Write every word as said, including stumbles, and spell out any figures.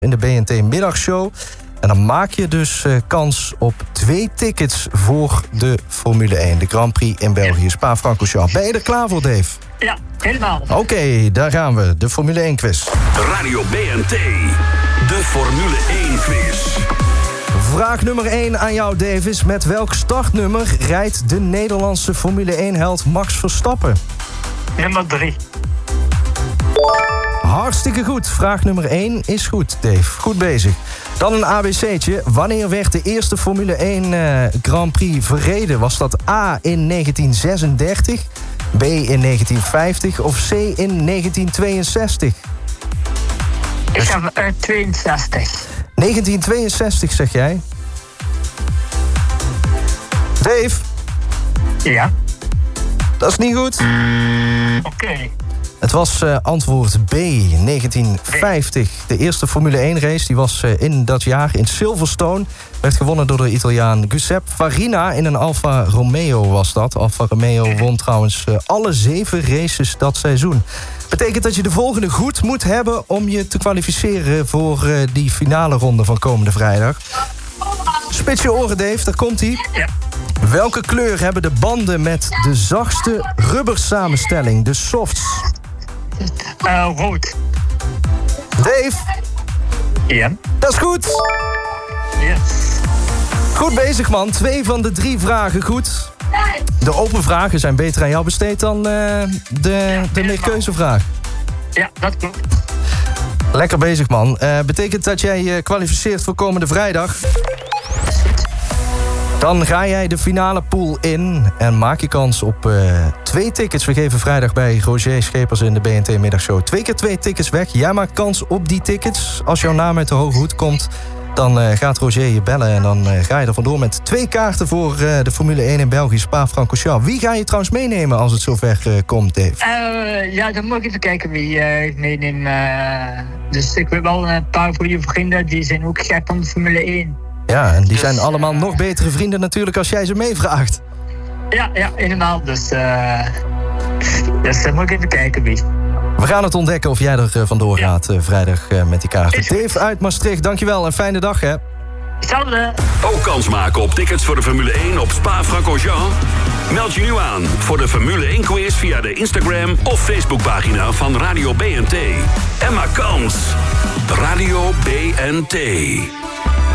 in de B N T Middagshow. En dan maak je dus uh, kans op twee tickets voor de Formule één. De Grand Prix in België, Spa-Francorchamps. Ben je er klaar voor, Dave? Ja, helemaal. Oké, okay, daar gaan we. De Formule één quiz. Radio B N T. De Formule één quiz. Vraag nummer één aan jou, Davis. Met welk startnummer rijdt de Nederlandse Formule één-held Max Verstappen? Nummer drie. Hartstikke goed. Vraag nummer één is goed, Dave. Goed bezig. Dan een A B C'tje. Wanneer werd de eerste Formule één uh, Grand Prix verreden? Was dat A in negentien zesendertig, B in negentien vijftig of C in negentien tweeënzestig? Ik heb uh, tweeënzestig. negentien tweeënzestig, zeg jij? Dave? Ja? Dat is niet goed. Oké. Okay. Het was uh, antwoord B, negentien vijftig. De eerste Formule één race die was uh, in dat jaar in Silverstone. Werd gewonnen door de Italiaan Giuseppe Farina in een Alfa Romeo was dat. Alfa Romeo won trouwens uh, alle zeven races dat seizoen. Betekent dat je de volgende goed moet hebben om je te kwalificeren voor uh, die finale ronde van komende vrijdag. Spits je oren, Dave, daar komt-ie. Ja. Welke kleur hebben de banden met de zachtste rubbersamenstelling, de softs? Uh, rood. Dave? Ja. Dat is goed. Yes. Goed bezig, man. Twee van de drie vragen goed. De open vragen zijn beter aan jou besteed dan uh, de, de meerkeuzevraag. Ja, dat klopt. Lekker bezig, man. Uh, betekent dat jij je kwalificeert voor komende vrijdag? Dan ga jij de finale pool in en maak je kans op uh, twee tickets. We geven vrijdag bij Roger Schepers in de B N T Middagshow twee keer twee tickets weg. Jij maakt kans op die tickets. Als jouw naam uit de hoge hoed komt, dan uh, gaat Roger je bellen en dan uh, ga je er vandoor met twee kaarten voor uh, de Formule één in België, Spa-Francorchamps. Wie ga je trouwens meenemen als het zover uh, komt, Dave? Uh, ja, dan moet ik even kijken wie uh, ik meeneem. Uh, dus ik weet wel een paar goede vrienden, die zijn ook gek van de Formule één. Ja, en die dus, zijn allemaal uh, nog betere vrienden natuurlijk als jij ze meevraagt. Ja, ja, helemaal. Dus, uh, dus dan moet ik even kijken wie. We gaan het ontdekken of jij er uh, vandoor ja. gaat uh, vrijdag uh, met die kaarten. Dave uit Maastricht, dankjewel en fijne dag, hè. Hetzelfde. Ook kans maken op tickets voor de Formule één op Spa-Francorchamps? Meld je nu aan voor de Formule één quiz via de Instagram of Facebookpagina van Radio B N T. En maak kans. Radio B N T.